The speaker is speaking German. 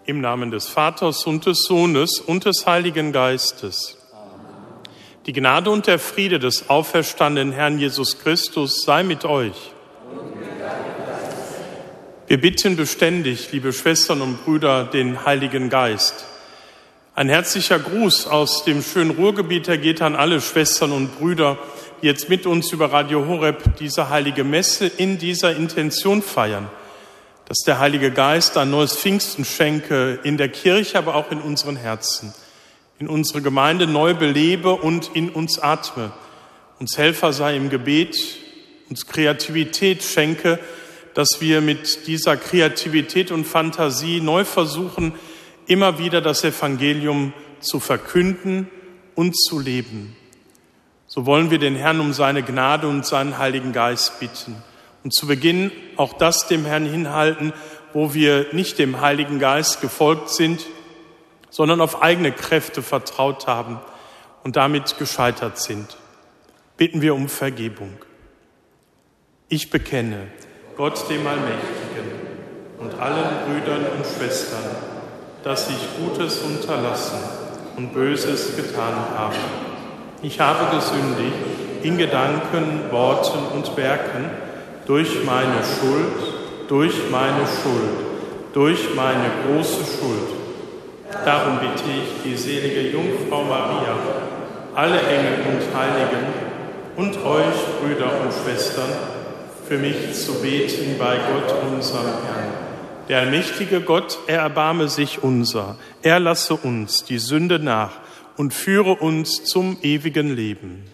Im Namen des Vaters und des Sohnes und des Heiligen Geistes. Die Gnade und der Friede des auferstandenen Herrn Jesus Christus sei mit euch. Wir bitten beständig, liebe Schwestern und Brüder, den Heiligen Geist. Ein herzlicher Gruß aus dem schönen Ruhrgebiet, der geht an alle Schwestern und Brüder, die jetzt mit uns über Radio Horeb diese heilige Messe in dieser Intention feiern. Dass der Heilige Geist ein neues Pfingsten schenke in der Kirche, aber auch in unseren Herzen, in unsere Gemeinde neu belebe und in uns atme, uns Helfer sei im Gebet, uns Kreativität schenke, dass wir mit dieser Kreativität und Fantasie neu versuchen, immer wieder das Evangelium zu verkünden und zu leben. So wollen wir den Herrn um seine Gnade und seinen Heiligen Geist bitten. Und zu Beginn auch das dem Herrn hinhalten, wo wir nicht dem Heiligen Geist gefolgt sind, sondern auf eigene Kräfte vertraut haben und damit gescheitert sind. Bitten wir um Vergebung. Ich bekenne Gott dem Allmächtigen und allen Brüdern und Schwestern, dass ich Gutes unterlassen und Böses getan habe. Ich habe gesündigt in Gedanken, Worten und Werken, durch meine Schuld, durch meine große Schuld. Darum bitte ich die selige Jungfrau Maria, alle Engel und Heiligen und euch, Brüder und Schwestern, für mich zu beten bei Gott, unserem Herrn. Der allmächtige Gott, er erbarme sich unser, er lasse uns die Sünde nach und führe uns zum ewigen Leben.